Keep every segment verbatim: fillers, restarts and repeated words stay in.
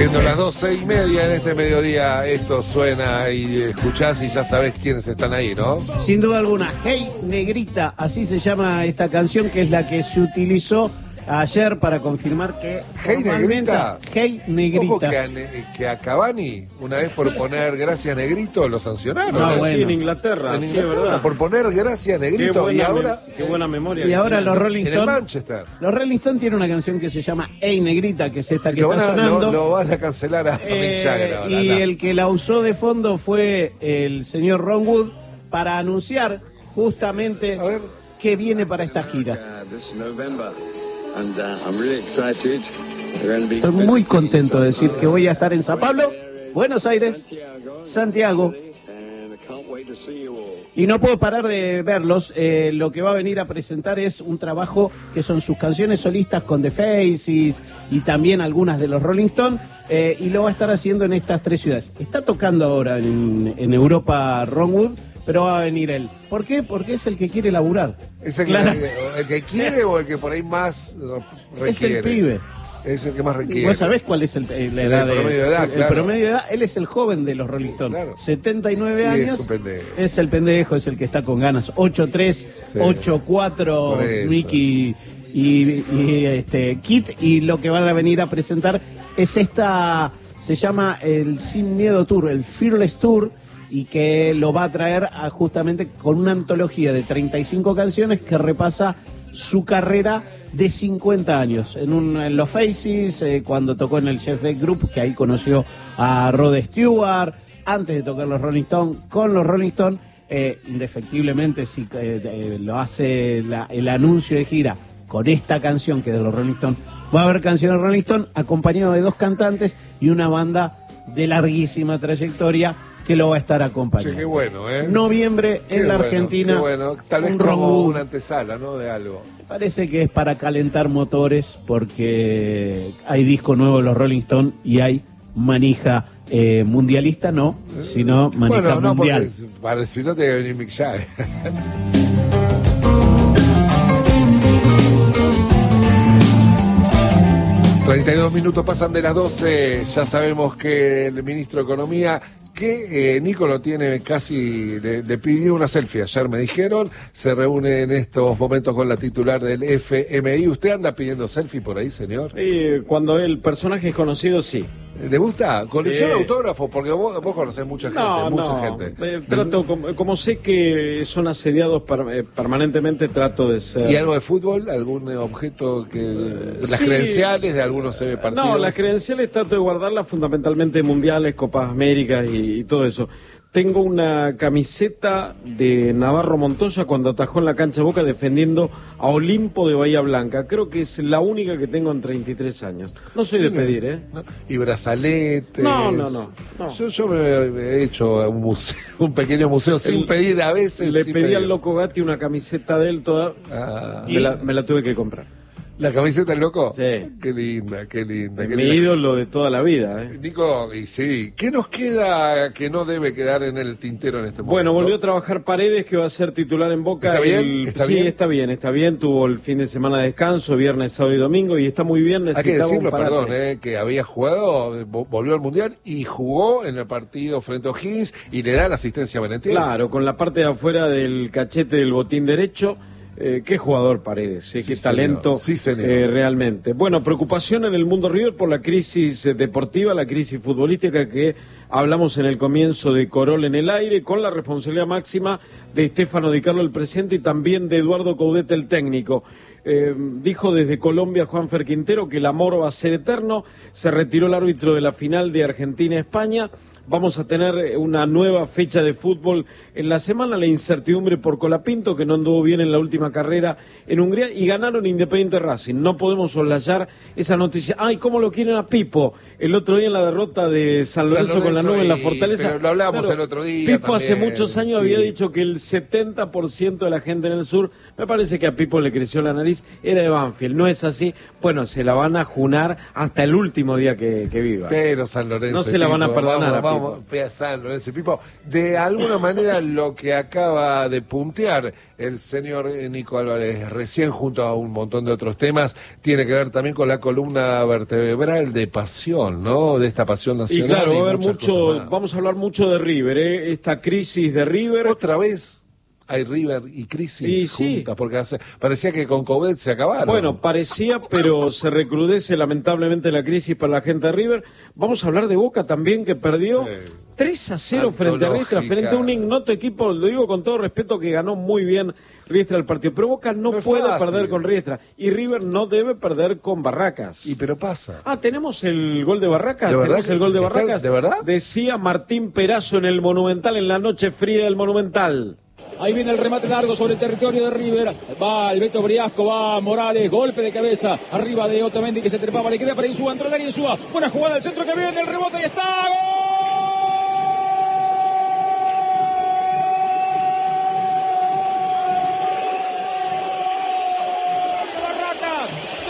Siendo las doce y media en este mediodía, esto suena y escuchás y ya sabés quiénes están ahí, ¿no? Sin duda alguna, Hey Negrita, así se llama esta canción, que es la que se utilizó ayer para confirmar que Hey Negrita. Hey Negrita. Ojo que a, que a Cavani, una vez por poner gracias Negrito, lo sancionaron. No, ¿eh? bueno. Sí, en Inglaterra, En sí, Inglaterra, es verdad. por poner gracias Negrito. Qué buena, y ahora, qué buena memoria. Y ahora los Rolling en el Stones. Manchester. Los Rolling Stones tienen una canción que se llama Hey Negrita, que es esta que lo, está van a, sonando. lo, lo van a cancelar a Eh, Mick Jagger ahora. y no. el que la usó de fondo fue el señor Ron Wood para anunciar justamente A ver. qué viene para esta gira. And, uh, I'm really excited. Estoy muy contento de decir que voy a estar en Sao Paulo, Buenos Aires, Santiago, y no puedo parar de verlos. Eh, lo que va a venir a presentar es un trabajo que son sus canciones solistas con The Faces y también algunas de los Rolling Stones, eh, y lo va a estar haciendo en estas tres ciudades. Está tocando ahora en, en Europa Ron Wood, pero va a venir él. ¿Por qué? Porque es el que quiere laburar. ¿Es el, Claro. que, el que quiere o el que por ahí más requiere? Es el pibe. Es el que más requiere. ¿Vos sabés cuál es el, el- la El edad de- promedio de edad, el, el claro. promedio de edad? Él es el joven de los Rolling Stones. Claro. setenta y nueve Y es años. un pendejo. Es el pendejo, es el que está con ganas. ocho tres, Sí. ocho cuatro, Por eso. Mickey y, y, este, Kit. Y lo que van a venir a presentar es esta, se llama el Sin Miedo Tour, el Fearless Tour, y que lo va a traer a justamente con una antología de treinta y cinco canciones que repasa su carrera de cincuenta años. En, un, en los Faces, eh, cuando tocó en el Jeff Beck Group, que ahí conoció a Rod Stewart, antes de tocar los Rolling Stones, con los Rolling Stones, eh, indefectiblemente si eh, eh, lo hace la, el anuncio de gira con esta canción que es de los Rolling Stones, va a haber canciones de Rolling Stones acompañado de dos cantantes y una banda de larguísima trayectoria que lo va a estar acompañando. Che, qué bueno, ¿eh? Noviembre en Qué la bueno, Argentina. qué bueno. Tal vez un como Ron Wood. una antesala, ¿no? De algo. Me parece que es para calentar motores porque hay disco nuevo de los Rolling Stones y hay manija eh, mundialista, no, sino manija Bueno, no, mundial. porque para, si no te va a venir Mick Jagger. treinta y dos minutos pasan de las doce, ya sabemos que el ministro de Economía, que eh, Nico lo tiene casi, le, le pidió una selfie, ayer me dijeron, se reúne en estos momentos con la titular del F M I. ¿Usted anda pidiendo selfie por ahí, señor? Eh, cuando el personaje es conocido, sí. ¿Le gusta? ¿Colecciona Sí. autógrafos? Porque vos, vos conocés mucha gente, No, mucha no. gente. Eh, trato, como, como sé que son asediados per- eh, permanentemente, trato de ser... ¿Y algo de fútbol? ¿Algún objeto que... las sí. credenciales de algunos eh, partidos? No, las credenciales trato de guardarlas fundamentalmente mundiales, Copas Américas y, y todo eso. Tengo una camiseta de Navarro Montoya cuando atajó en la cancha Boca defendiendo a Olimpo de Bahía Blanca. Creo que es la única que tengo en treinta y tres años. No soy de pedir, ¿eh? ¿No? Y brazaletes. No, no, no, no. Yo, yo me he hecho un museo, un pequeño museo sin El- pedir a veces. Le sin pedí pedir. al Loco Gatti una camiseta de él toda. Ah. Me la, me la tuve que comprar. ¿La camiseta del loco? Sí. Qué linda, qué linda. Qué Mi linda. ídolo de toda la vida, ¿eh? Nico, y sí, ¿qué nos queda que no debe quedar en el tintero en este momento? Bueno, volvió a trabajar Paredes, que va a ser titular en Boca. ¿Está bien? El- ¿Está sí, bien? está bien, está bien. Tuvo el fin de semana de descanso, viernes, sábado y domingo, y está muy bien. Hay que Necesitaba decirlo, un parate. perdón, eh, que había jugado, eh, vo- volvió al Mundial y jugó en el partido frente a O'Higgins y le da la asistencia a Valentín. Claro, con la parte de afuera del cachete del botín derecho. Eh, qué jugador Paredes, eh, Sí, qué señor. talento Sí, señor. eh, realmente. Bueno, preocupación en el mundo River por la crisis eh, deportiva, la crisis futbolística que hablamos en el comienzo de Corol en el aire, con la responsabilidad máxima de Stefano Di Carlo, el presidente, y también de Eduardo Caudete, el técnico. Eh, dijo desde Colombia Juanfer Quintero que el amor va a ser eterno. Se retiró el árbitro de la final de Argentina-España. Vamos a tener una nueva fecha de fútbol en la semana. La incertidumbre por Colapinto, que no anduvo bien en la última carrera en Hungría, y ganaron Independiente Racing. No podemos soslayar esa noticia. Ay, ¿cómo lo quieren a Pipo? El otro día en la derrota de San Lorenzo, San con la Lorenzo nube en la y- Fortaleza. pero lo hablábamos Claro, el otro día Pipo hace también. muchos años había Sí. dicho que el setenta por ciento de la gente en el sur, me parece que a Pipo le creció la nariz, era de Banfield. No es así. Bueno, se la van a junar hasta el último día que, que viva. Pero San Lorenzo. No y se la van a Pipo, perdonar vamos, a Vamos pensando en ese Pipo. De alguna manera lo que acaba de puntear el señor Nico Álvarez recién junto a un montón de otros temas tiene que ver también con la columna vertebral de pasión, ¿no? De esta pasión nacional. Y claro, y va a haber muchas mucho, cosas más. vamos a hablar mucho de River, ¿eh? Esta crisis de River. Otra vez hay River y crisis Y sí. juntas, porque hace, parecía que con Coudet se acabaron. Bueno, parecía, pero se recrudece lamentablemente la crisis para la gente de River. Vamos a hablar de Boca también, que perdió Sí. tres a cero frente a Antológica. Riestra, frente a un ignoto equipo, lo digo con todo respeto, que ganó muy bien Riestra el partido. Pero Boca no, No es puede fácil. perder con Riestra, y River no debe perder con Barracas. Y pero pasa. Ah, ¿tenemos el gol de Barracas? ¿De verdad ¿Tenemos que el gol de está- Barracas? de verdad? Decía Martín Perazo en el Monumental, en la noche fría del Monumental. Ahí viene el remate largo sobre el territorio de River. Va el Beto Briasco, va Morales, golpe de cabeza. Arriba de Otamendi que se trepaba, le queda para Insúa, entró Dani Insúa. Buena jugada al centro que viene, el rebote y está. ¡Gol! Barracas.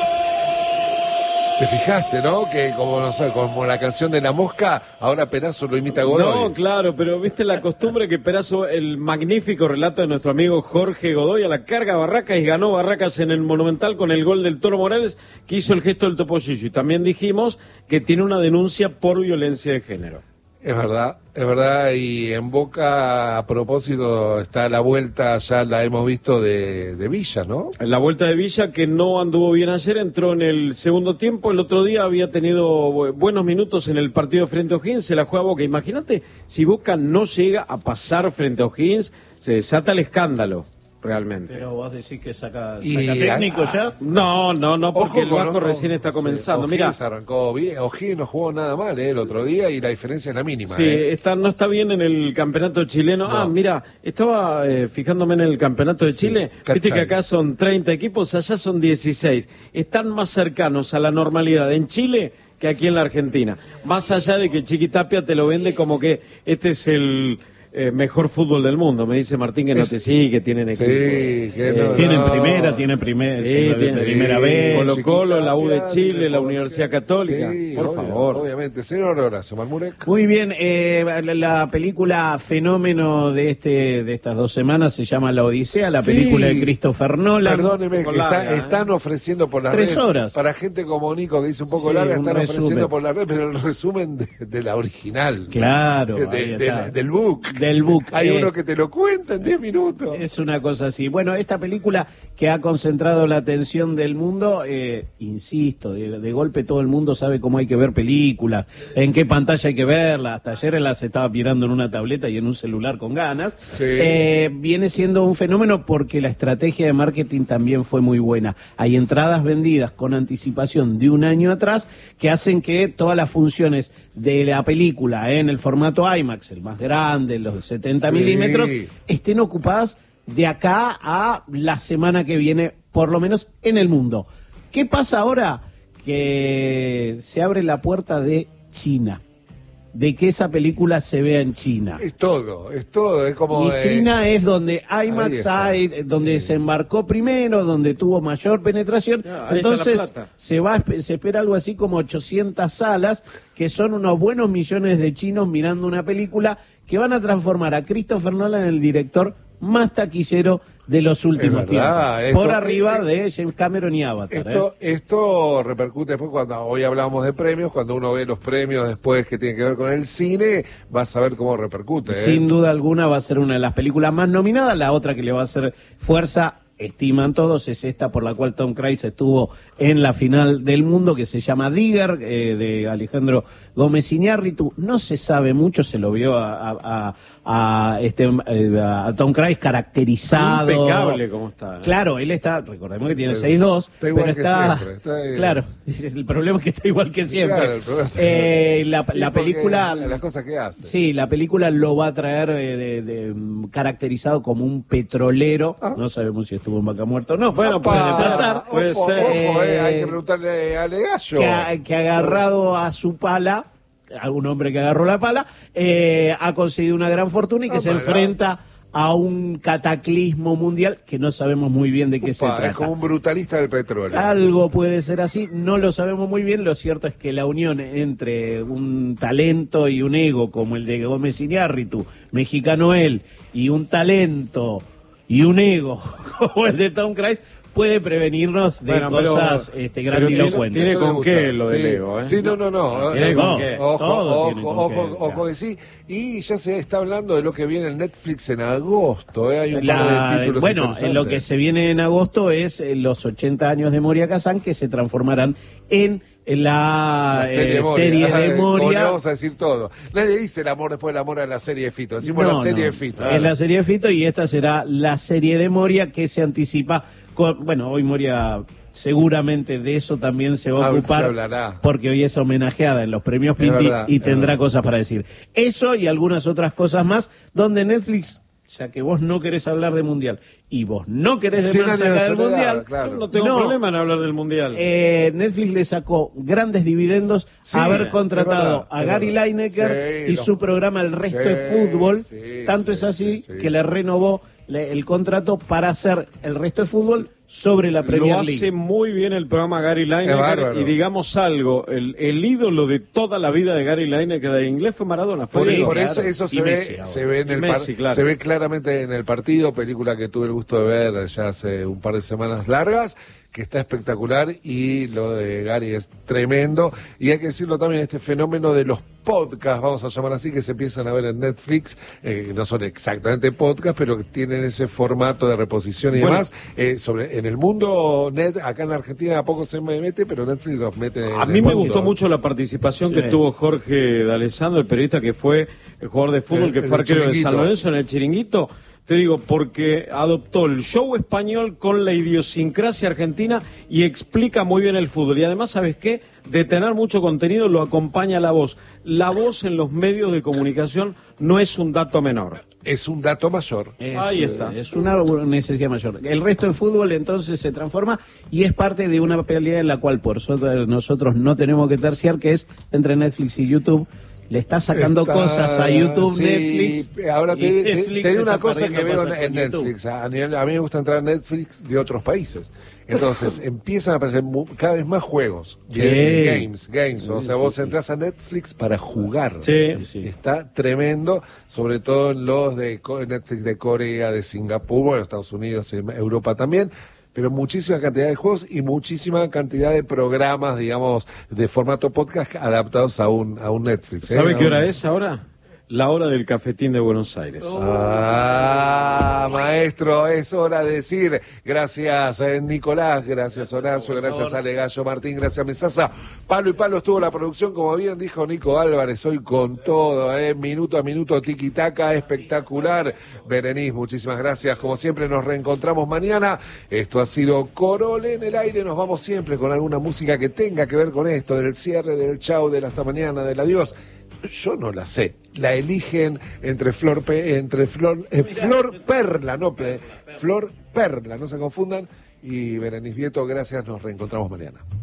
Te fijaste, ¿no? Que como, no sé, como la canción de La Mosca, ahora Perazo lo imita a Godoy. No, claro, pero viste la costumbre que Perazo, el magnífico relato de nuestro amigo Jorge Godoy, a la carga Barracas y ganó Barracas en el Monumental con el gol del Toro Morales, que hizo el gesto del topollillo. Y también dijimos que tiene una denuncia por violencia de género. Es verdad, es verdad, y en Boca, a propósito, está la vuelta, ya la hemos visto, de, de Villa, ¿no? La vuelta de Villa, que no anduvo bien ayer, entró en el segundo tiempo. El otro día había tenido bu- buenos minutos en el partido frente a O'Higgins, se la juega Boca. Imagínate, si Boca no llega a pasar frente a O'Higgins, se desata el escándalo, realmente. Pero vos decís que saca, Y- saca técnico ya. No, no, no, porque Ojo el con- Vasco no, recién está sí, comenzando. Mira, O'Higgins arrancó bien, O'Higgins no jugó nada mal, ¿eh? El otro día, y la diferencia es la mínima, sí, ¿eh? está, no está bien en el campeonato chileno. No. Ah, mira, estaba eh, fijándome en el campeonato de Chile. Sí, Viste que cachai. acá son treinta equipos, allá son dieciséis. Están más cercanos a la normalidad en Chile que aquí en la Argentina. Más allá de que Chiquitapia te lo vende como que este es el eh, mejor fútbol del mundo. Me dice Martín que no Es- te sigue, que tienen Sí, equipo. que Eh, no, Tienen no. primera, tienen primera, Sí, de tiene- primera Sí, vez. Colo Colo, la U de Chiquitapia, Chile, tiene la por Universidad qué. Católica. Sí, Por obvio, favor. Obviamente. Señor Horacio Marmurek. Muy bien, eh, la, la película fenómeno de este de estas dos semanas se llama La Odisea, la Sí. película de Christopher Nolan. Perdóneme, que poco está- larga, ¿eh? están ofreciendo por las Tres redes, horas. para gente como Nico que dice un poco Sí, larga, un están resumen. ofreciendo por las redes, pero el resumen de, de la original. Claro, De- ahí de- está. del- del book. Del book. Hay eh, uno que te lo cuenta en diez minutos. Es una cosa así. Bueno, esta película que ha concentrado la atención del mundo, eh, insisto, de, de golpe todo el mundo sabe cómo hay que ver películas, en qué pantalla hay que verlas. Hasta ayer las estaba mirando en una tableta y en un celular con ganas. Sí. Eh, viene siendo un fenómeno porque la estrategia de marketing también fue muy buena. Hay entradas vendidas con anticipación de un año atrás que hacen que todas las funciones de la película eh, en el formato IMAX, el más grande, los setenta Sí. milímetros, estén ocupadas de acá a la semana que viene, por lo menos en el mundo. ¿Qué pasa ahora? Que se abre la puerta de China, de que esa película se vea en China. Es todo, es todo, es como... Y eh, China es donde ahí IMAX está. hay, eh, donde se embarcó primero, donde tuvo mayor penetración. Ah, ahí está la Entonces plata. se va, a espe- se espera algo así como ochocientas salas, que son unos buenos millones de chinos mirando una película que van a transformar a Christopher Nolan en el director más taquillero de los últimos verdad, tiempos. esto- Por arriba eh, de James Cameron y Avatar. Esto, ¿eh? esto repercute después cuando hoy hablamos de premios, cuando uno ve los premios después que tienen que ver con el cine, vas a ver cómo repercute. ¿eh? Sin duda alguna va a ser una de las películas más nominadas. La otra que le va a hacer fuerza, estiman todos, es esta por la cual Tom Cruise estuvo en la final del mundo, que se llama Digger, eh, de Alejandro Gómez Iñárritu. No se sabe mucho, se lo vio a, a, a, a este, eh, a Tom Cruise caracterizado. Impecable como está. ¿eh? Claro, él está, recordemos que tiene Está seis dos, está igual pero que está, siempre, está, eh, claro, el problema es que está igual que siempre. Claro, el problema- Eh, la, Y la porque película, las cosas que hace. sí, la película lo va a traer eh, de, de, mm, caracterizado como un petrolero. Ah. No sabemos si estuvo en Vaca Muerta o no. Bueno, Opa, puede puede pasar. ojo, puede ojo, ser. ojo, eh, hay Eh, que preguntarle a Ale Gallo. Que ha, que ha agarrado a su pala, algún hombre que agarró la pala, eh, ha conseguido una gran fortuna y que Ah, se para. enfrenta a un cataclismo mundial que no sabemos muy bien de qué Upa, se trata. es como un brutalista del petróleo. Algo puede ser así, no lo sabemos muy bien. Lo cierto es que la unión entre un talento y un ego como el de Gómez Iñárritu, mexicano él, y un talento y un ego como el de Tom Cruise puede prevenirnos de bueno, pero, cosas este, pero grandilocuentes. Tiene con qué lo del sí, ego, ¿eh? Sí, no, no, no. Tiene Eh, con no, qué. Ojo, Todo tiene ojo, con ojo, qué, ojo ya. que sí. Y ya se está hablando de lo que viene en Netflix en agosto. ¿eh? Hay un La- par de títulos bueno, interesantes. lo que se viene en agosto es eh, los ochenta años de Moria Kazan, que se transformarán en la, La serie, eh, Moria. serie Ajá, de como le Moria. vamos a decir todo. Nadie dice el amor después del amor a la serie de Fito. Decimos No, la serie no, de Fito. Es la serie de Fito y esta será la serie de Moria que se anticipa. Con, bueno, hoy Moria seguramente de eso también se va a Ah, ocupar se hablará. porque hoy es homenajeada en los premios Es Pinti verdad, y es tendrá verdad. cosas para decir. Eso y algunas otras cosas más donde Netflix, ya que vos no querés hablar de Mundial y vos no querés de Cien años de sacar del soledad, Mundial, claro. Yo no tengo No. problema en hablar del Mundial. eh, Netflix le sacó grandes dividendos Sí, haber es contratado verdad, a es Gary verdad. Lineker Sí, y no. su programa El Resto Sí, de Fútbol. sí, Tanto sí, es así sí, sí. que le renovó le- el contrato para hacer El Resto de Fútbol sobre la Premier Lo hace League. muy bien el programa Gary Es Lineker bárbaro. y digamos algo, el, el ídolo de toda la vida de Gary Lineker de inglés fue Maradona. Fue Por, Sí, el- por claro. eso eso se Y ve Messi ahora. se ve en Y el Messi, par- claro. se ve claramente en el partido, película que tuve el gusto de ver ya hace un par de semanas largas, que está espectacular, y lo de Gary es tremendo. Y hay que decirlo también, este fenómeno de los podcasts, vamos a llamar así, que se empiezan a ver en Netflix, eh, que no son exactamente podcasts, pero que tienen ese formato de reposición y Bueno. demás. Eh, sobre en el mundo net, acá en Argentina a poco se me mete, pero Netflix los mete en A el mí me mundo. gustó mucho la participación Sí. que tuvo Jorge D'Alessandro, el periodista que fue el jugador de fútbol, El- que el fue arquero de Chiringuito. San Lorenzo en el Chiringuito. Te digo, porque adoptó el show español con la idiosincrasia argentina y explica muy bien el fútbol. Y además, ¿sabes qué? De tener mucho contenido lo acompaña la voz. La voz en los medios de comunicación no es un dato menor. Es un dato mayor. Es, Ahí está. eh, Es una necesidad mayor. El Resto de Fútbol entonces se transforma y es parte de una pelea en la cual por suerte nosotros no tenemos que terciar, que es entre Netflix y YouTube. Le está sacando Está- cosas a YouTube, sí, Netflix. Ahora y te, te- Netflix te digo una está cosa que perdiendo veo cosas en con YouTube. Netflix. A, nivel- a mí me gusta entrar en Netflix de otros países. Entonces empiezan a aparecer mu- cada vez más juegos. Sí. Bien, games, games. Sí, o sea, sí, vos sí. entras a Netflix para jugar. Sí. Sí. Está tremendo, sobre todo en los de Co- Netflix de Corea, de Singapur, bueno, Estados Unidos, en Europa también. Pero muchísima cantidad de juegos y muchísima cantidad de programas, digamos, de formato podcast adaptados a un, a un Netflix. ¿eh? ¿Sabe A qué un- hora es ahora? La hora del cafetín de Buenos Aires. Ah, maestro, es hora de decir gracias eh, Nicolás, gracias Horacio, gracias Ale Gallo Martín, gracias Mesaza. Palo y palo estuvo la producción, como bien dijo Nico Álvarez, hoy con todo, eh, minuto a minuto, tiki-taka, espectacular. Berenice, muchísimas gracias. Como siempre nos reencontramos mañana. Esto ha sido Corol en el aire, nos vamos siempre con alguna música que tenga que ver con esto, del cierre, del chau, del hasta mañana, del adiós. Yo no la sé, la eligen entre Flor Pe- entre Flor eh, Flor Perla, no Pe- Flor Perla, no se confundan. Y Berenice Vieto, gracias, nos reencontramos mañana.